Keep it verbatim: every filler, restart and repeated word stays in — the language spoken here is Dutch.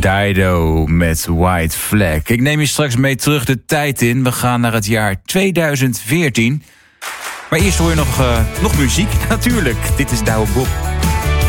Dido met White Flag. Ik neem je straks mee terug de tijd in. We gaan naar het jaar tweeduizend veertien. Maar eerst hoor je nog, uh, nog muziek, natuurlijk. Dit is Douwe Bob.